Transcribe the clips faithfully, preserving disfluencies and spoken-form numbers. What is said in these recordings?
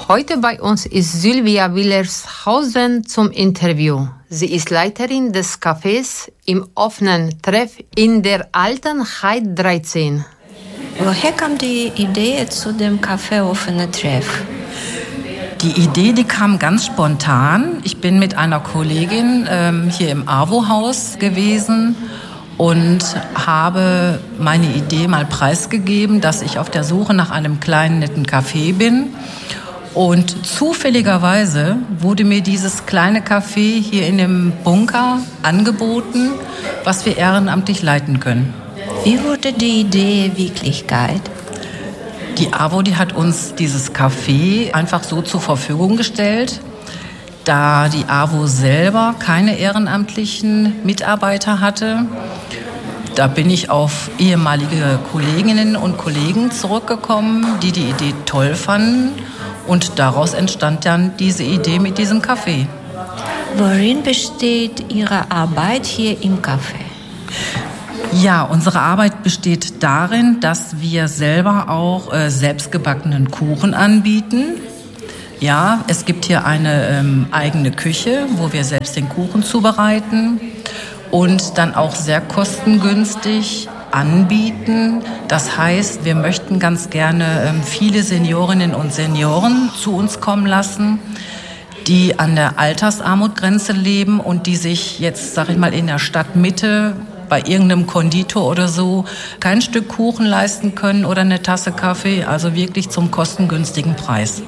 Heute bei uns ist Sylvia Willershausen zum Interview. Sie ist Leiterin des Cafés im offenen Treff in der Alten Heid dreizehn. Woher kam die Idee zu dem Café offene Treff? Die Idee, die kam ganz spontan. Ich bin mit einer Kollegin ähm, hier im AWO-Haus gewesen und habe meine Idee mal preisgegeben, dass ich auf der Suche nach einem kleinen, netten Café bin. Und zufälligerweise wurde mir dieses kleine Café hier in dem Bunker angeboten, was wir ehrenamtlich leiten können. Wie wurde die Idee Wirklichkeit? Die AWO, die hat uns dieses Café einfach so zur Verfügung gestellt, da die AWO selber keine ehrenamtlichen Mitarbeiter hatte. Da bin ich auf ehemalige Kolleginnen und Kollegen zurückgekommen, die die Idee toll fanden. Und daraus entstand dann diese Idee mit diesem Café. Worin besteht Ihre Arbeit hier im Café? Ja, unsere Arbeit besteht darin, dass wir selber auch äh, selbstgebackenen Kuchen anbieten. Ja, es gibt hier eine ähm, eigene Küche, wo wir selbst den Kuchen zubereiten und dann auch sehr kostengünstig anbieten. Das heißt, wir möchten ganz gerne ähm, viele Seniorinnen und Senioren zu uns kommen lassen, die an der Altersarmutgrenze leben und die sich jetzt, sag ich mal, in der Stadtmitte bei irgendeinem Konditor oder so kein Stück Kuchen leisten können oder eine Tasse Kaffee, also wirklich zum kostengünstigen Preis.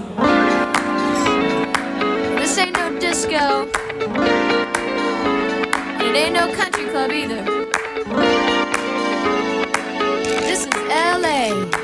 This ain't no disco. It ain't no country club either. This is L A